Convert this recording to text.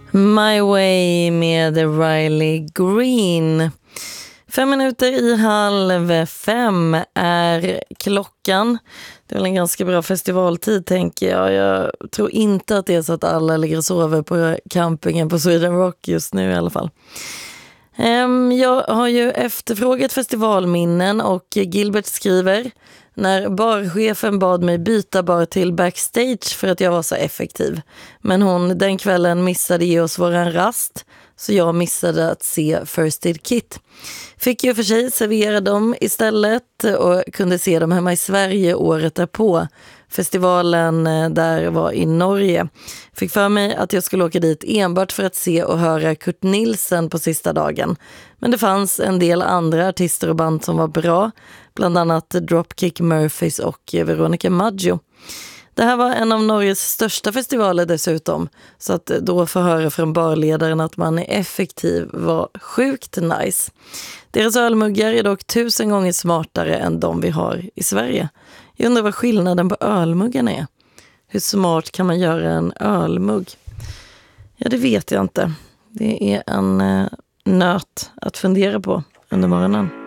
My Way med Riley Green. 5:05 är klockan. Det är väl en ganska bra festivaltid, tänker jag. Jag tror inte att det är så att alla ligger och sover på campingen på Sweden Rock just nu i alla fall. Jag har ju efterfrågat festivalminnen och Gilbert skriver: när barchefen bad mig byta bar till backstage för att jag var så effektiv. Men hon den kvällen missade ge oss våran rast, så jag missade att se First Aid Kit. Fick ju för sig servera dem istället och kunde se dem hemma i Sverige året därpå. Festivalen där var i Norge. Fick för mig att jag skulle åka dit enbart för att se och höra Kurt Nilsen på sista dagen. Men det fanns en del andra artister och band som var bra. Bland annat Dropkick Murphys och Veronica Maggio. Det här var en av Norges största festivaler dessutom. Så att då få höra från barledaren att man är effektiv var sjukt nice. Deras ölmuggar är dock 1000 gånger smartare än de vi har i Sverige. Jag undrar vad skillnaden på ölmuggarna är. Hur smart kan man göra en ölmugg? Ja, det vet jag inte. Det är en nöt att fundera på under morgonen.